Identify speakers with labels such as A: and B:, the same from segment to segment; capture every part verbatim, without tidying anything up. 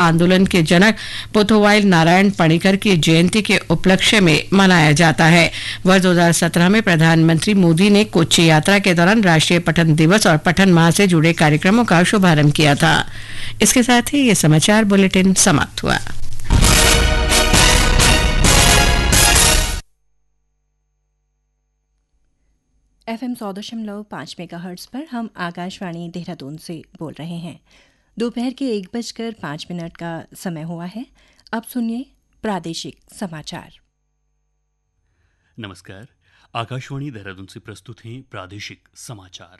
A: आंदोलन के जनक पुथुवाइल नारायण पणिकर की जयंती के उपलक्ष्य में मनाया जाता है। वर्ष दो हज़ार सत्रह में प्रधानमंत्री मोदी ने कोच्चि यात्रा के दौरान राष्ट्रीय पठन दिवस और पठन माह से जुड़े कार्यक्रमों का शुभारंभ किया था। इसके साथ ही ये समाचार बुलेटिन समाप्त हुआ।
B: एफ एम सौ दशमलव पाँच मेगाहर्ट्ज पर हम आकाशवाणी देहरादून से बोल रहे हैं। दोपहर के एक बजकर पाँच मिनट का समय हुआ है। अब सुनिए प्रादेशिक समाचार।
C: नमस्कार, आकाशवाणी देहरादून से प्रस्तुत हैं प्रादेशिक समाचार।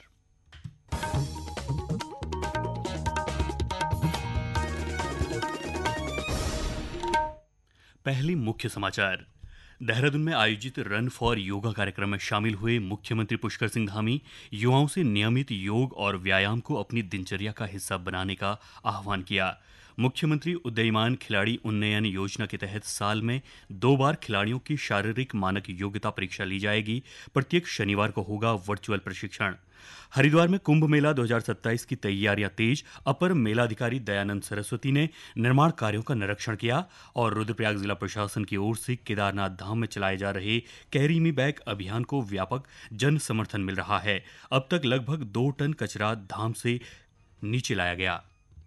C: पहली मुख्य समाचार। देहरादून में आयोजित रन फॉर योगा कार्यक्रम में शामिल हुए मुख्यमंत्री पुष्कर सिंह धामी युवाओं से नियमित योग और व्यायाम को अपनी दिनचर्या का हिस्सा बनाने का आह्वान किया। मुख्यमंत्री उदयमान खिलाड़ी उन्नयन योजना के तहत साल में दो बार खिलाड़ियों की शारीरिक मानक योग्यता परीक्षा ली जाएगी। प्रत्येक शनिवार को होगा वर्चुअल प्रशिक्षण। हरिद्वार में कुंभ मेला दो हज़ार सत्ताईस की तैयारियां तेज। अपर मेलाधिकारी दयानंद सरस्वती ने निर्माण कार्यों का निरीक्षण किया और रुद्रप्रयाग जिला प्रशासन की ओर से केदारनाथ धाम में चलाए जा रहे कैरी मी बैग अभियान को व्यापक जन समर्थन मिल रहा है। अब तक लगभग दो टन कचरा धाम से नीचे लाया गया।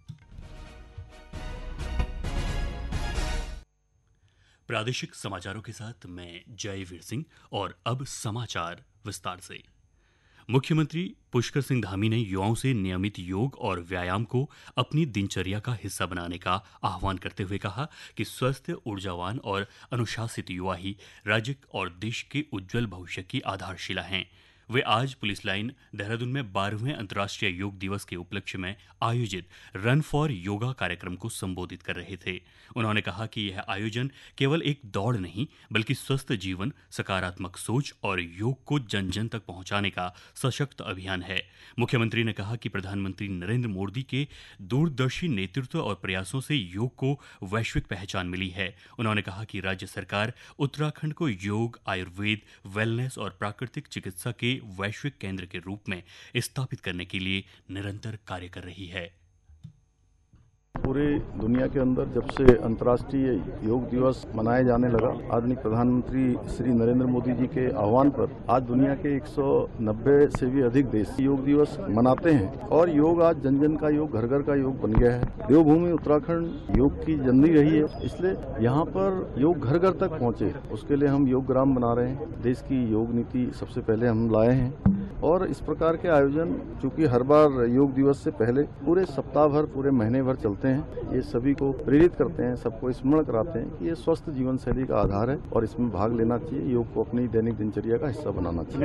C: प्रादेशिक समाचारों के साथ मैं जयवीर सिंह और अब समाचार विस्तार से। मुख्यमंत्री पुष्कर सिंह धामी ने युवाओं से नियमित योग और व्यायाम को अपनी दिनचर्या का हिस्सा बनाने का आह्वान करते हुए कहा कि स्वस्थ, ऊर्जावान और अनुशासित युवा ही राज्य और देश के उज्जवल भविष्य की आधारशिला हैं। वे आज पुलिस लाइन देहरादून में बारहवें अंतर्राष्ट्रीय योग दिवस के उपलक्ष्य में आयोजित रन फॉर योगा कार्यक्रम को संबोधित कर रहे थे। उन्होंने कहा कि यह आयोजन केवल एक दौड़ नहीं बल्कि स्वस्थ जीवन, सकारात्मक सोच और योग को जन जन तक पहुंचाने का सशक्त अभियान है। मुख्यमंत्री ने कहा कि प्रधानमंत्री नरेंद्र मोदी के दूरदर्शी नेतृत्व और प्रयासों से योग को वैश्विक पहचान मिली है। उन्होंने कहा कि राज्य सरकार उत्तराखंड को योग, आयुर्वेद, वेलनेस और प्राकृतिक चिकित्सा के वैश्विक केंद्र के रूप में स्थापित करने के लिए निरंतर कार्य कर रही है।
D: पूरे दुनिया के अंदर जब से अंतर्राष्ट्रीय योग दिवस मनाया जाने लगा, आदरणीय प्रधानमंत्री श्री नरेंद्र मोदी जी के आह्वान पर आज दुनिया के एक सौ नब्बे से भी अधिक देश योग दिवस मनाते हैं और योग आज जन जन का योग, घर घर का योग बन गया है। देवभूमि उत्तराखंड योग की जननी रही है, इसलिए यहाँ पर योग घर घर तक पहुँचे, उसके लिए हम योग ग्राम बना रहे हैं। देश की योग नीति सबसे पहले हम लाए हैं और इस प्रकार के आयोजन चूंकि हर बार योग दिवस से पहले पूरे सप्ताह भर, पूरे महीने भर चलते हैं, ये सभी को प्रेरित करते हैं, सबको स्मरण कराते हैं कि ये स्वस्थ जीवन शैली का आधार है और इसमें भाग लेना चाहिए। योग को अपनी दैनिक दिनचर्या का हिस्सा बनाना चाहिए।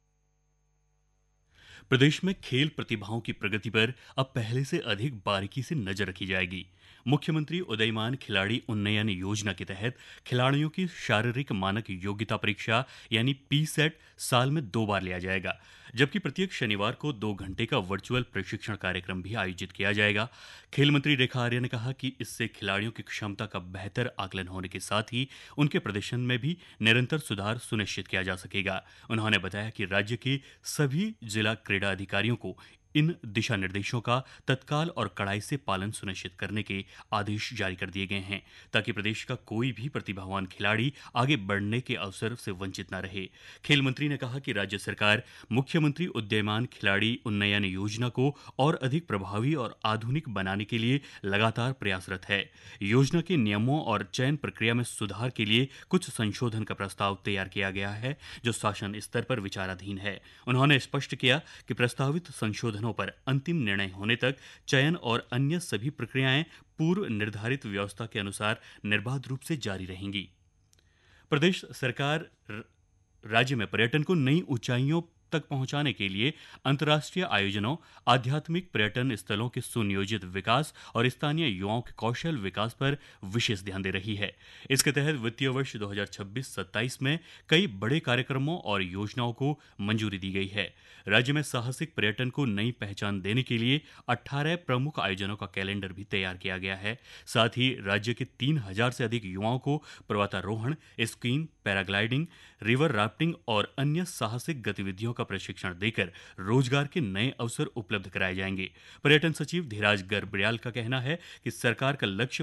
C: प्रदेश में खेल प्रतिभाओं की प्रगति पर अब पहले से अधिक बारीकी से नजर रखी जाएगी। मुख्यमंत्री उदयमान खिलाड़ी उन्नयन योजना के तहत खिलाड़ियों की शारीरिक मानक योग्यता परीक्षा यानी पी सेट साल में दो बार लिया जाएगा, जबकि प्रत्येक शनिवार को दो घंटे का वर्चुअल प्रशिक्षण कार्यक्रम भी आयोजित किया जाएगा। खेल मंत्री रेखा आर्य ने कहा कि इससे खिलाड़ियों की क्षमता का बेहतर आकलन होने के साथ ही उनके प्रदर्शन में भी निरंतर सुधार सुनिश्चित किया जा सकेगा। उन्होंने बताया कि राज्य के सभी जिला क्रीड़ा अधिकारियों को इन दिशा निर्देशों का तत्काल और कड़ाई से पालन सुनिश्चित करने के आदेश जारी कर दिए गए हैं ताकि प्रदेश का कोई भी प्रतिभावान खिलाड़ी आगे बढ़ने के अवसर से वंचित न रहे। खेल मंत्री ने कहा कि राज्य सरकार मुख्यमंत्री उदयमान खिलाड़ी उन्नयन योजना को और अधिक प्रभावी और आधुनिक बनाने के लिए लगातार प्रयासरत है। योजना के नियमों और चयन प्रक्रिया में सुधार के लिए कुछ संशोधन का प्रस्ताव तैयार किया गया है जो शासन स्तर पर विचाराधीन है। उन्होंने स्पष्ट किया कि प्रस्तावित संशोधन पर अंतिम निर्णय होने तक चयन और अन्य सभी प्रक्रियाएं पूर्व निर्धारित व्यवस्था के अनुसार निर्बाध रूप से जारी रहेंगी। प्रदेश सरकार राज्य में पर्यटन को नई ऊंचाइयों तक पहुंचाने के लिए अंतर्राष्ट्रीय आयोजनों, आध्यात्मिक पर्यटन स्थलों के सुनियोजित विकास और स्थानीय युवाओं के कौशल विकास पर विशेष ध्यान दे रही है। इसके तहत वित्तीय वर्ष दो हज़ार छब्बीस सत्ताईस में कई बड़े कार्यक्रमों और योजनाओं को मंजूरी दी गई है। राज्य में साहसिक पर्यटन को नई पहचान देने के लिए अठारह प्रमुख आयोजनों का कैलेंडर भी तैयार किया गया है। साथ ही राज्य के तीन हजार से अधिक युवाओं को पर्वतारोहण, स्कीइंग, पैराग्लाइडिंग, रिवर राफ्टिंग और अन्य साहसिक गतिविधियों का प्रशिक्षण देकर रोजगार के नए अवसर उपलब्ध कराए जाएंगे। पर्यटन सचिव धीराज गर्ब्याल का कहना है कि सरकार का लक्ष्य